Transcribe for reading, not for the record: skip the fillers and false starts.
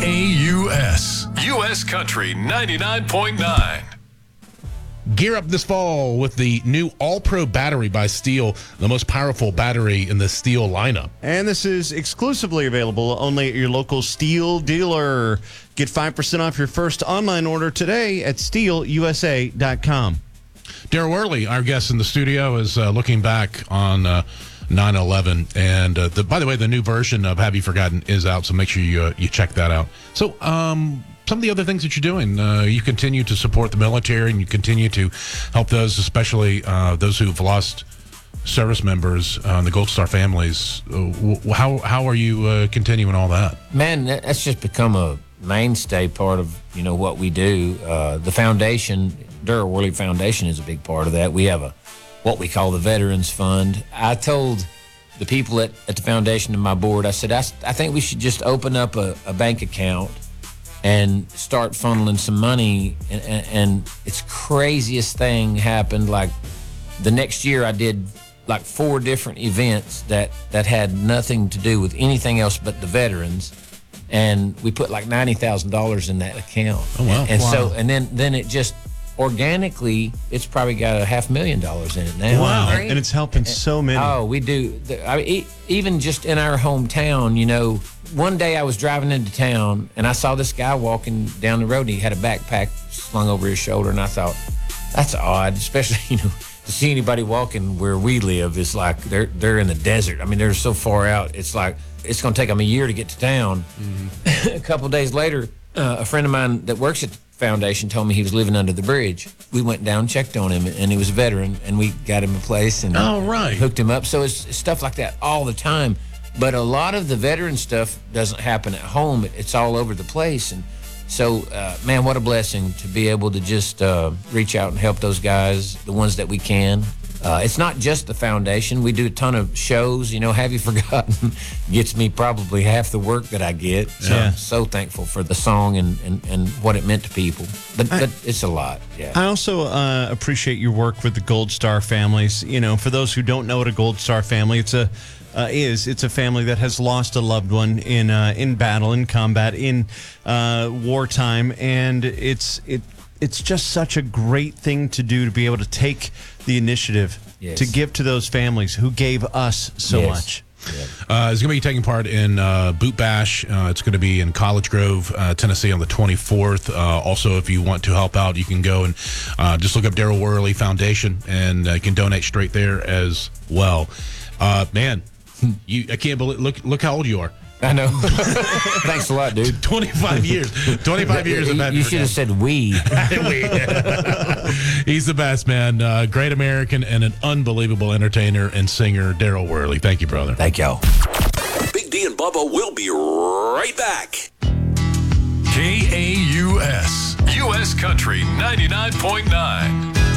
KAUS, U.S. Country 99.9. Gear up this fall with the new All-Pro battery by Steel, the most powerful battery in the Steel lineup. And this is exclusively available only at your local Steel dealer. Get 5% off your first online order today at steelusa.com. Darryl Worley, our guest in the studio, is looking back on 9/11. And by the way, the new version of Have You Forgotten is out, so make sure you check that out. So, some of the other things that you're doing, you continue to support the military and you continue to help those, especially those who've lost service members, the Gold Star families. How are you continuing all that? Man, that's just become a mainstay part of what we do. The foundation, Darryl Worley Foundation, is a big part of that. We have what we call the Veterans Fund. I told the people at the foundation and my board, I said, I think we should just open up a bank account and start funneling some money. And it's craziest thing happened. Like the next year I did like 4 different events that had nothing to do with anything else but the veterans. And we put like $90,000 in that account. Oh, wow. And wow. so, and then it just organically, it's probably got $500,000 in it now. Wow. And it's helping so many. Oh, we do. Even just in our hometown, one day I was driving into town and I saw this guy walking down the road and he had a backpack slung over his shoulder, and I thought, that's odd, especially, to see anybody walking where we live. It's like they're in the desert. I mean, they're so far out. It's like it's going to take them a year to get to town. Mm-hmm. A couple of days later, a friend of mine that works at the foundation told me he was living under the bridge. We went down and checked on him, and he was a veteran, and we got him a place and hooked him up. So it's stuff like that all the time. But a lot of the veteran stuff doesn't happen at home. It's all over the place. And so, man, what a blessing to be able to just reach out and help those guys, the ones that we can. It's not just the foundation. We do a ton of shows. Have You Forgotten gets me probably half the work that I get. So I'm so thankful for the song and what it meant to people. But it's a lot. Yeah. I also appreciate your work with the Gold Star families. For those who don't know what a Gold Star family it's a family that has lost a loved one in battle, in combat, in wartime, and it's just such a great thing to do, to be able to take the initiative to give to those families who gave us so much. Yeah. It's going to be taking part in Boot Bash. It's going to be in College Grove, Tennessee on the 24th. Also, if you want to help out, you can go and just look up Darryl Worley Foundation, and you can donate straight there as well. Man, I can't believe, look how old you are. I know. Thanks a lot, dude. 25 years. 25 years of You should have said we. He's the best, man. Great American and an unbelievable entertainer and singer, Darryl Worley. Thank you, brother. Thank y'all. Big D and Bubba will be right back. KAUS, U.S. Country 99.9.